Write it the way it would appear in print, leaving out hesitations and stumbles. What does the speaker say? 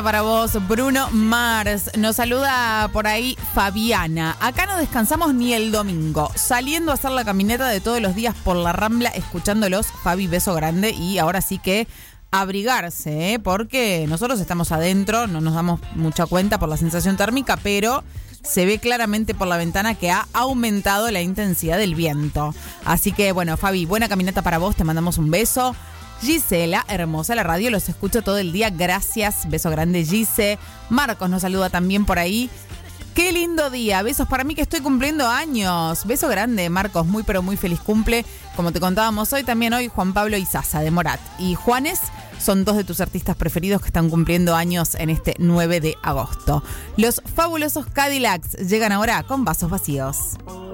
Para vos, Bruno Mars. Nos saluda por ahí Fabiana. Acá no descansamos ni el domingo. Saliendo a hacer la caminata de todos los días por la Rambla, escuchándolos. Fabi, beso grande. Y ahora sí que abrigarse, porque nosotros estamos adentro, no nos damos mucha cuenta por la sensación térmica, pero se ve claramente por la ventana que ha aumentado la intensidad del viento. Así que, bueno, Fabi, buena caminata para vos. Te mandamos un beso. Gisela, hermosa la radio, los escucho todo el día, gracias, beso grande Gise. Marcos nos saluda también por ahí. Qué lindo día, besos para mí que estoy cumpliendo años. Beso grande, Marcos, muy pero muy feliz cumple. Como te contábamos hoy, también hoy Juan Pablo y Sasa de Morat y Juanes son dos de tus artistas preferidos que están cumpliendo años en este 9 de agosto. Los fabulosos Cadillacs llegan ahora con Vasos Vacíos.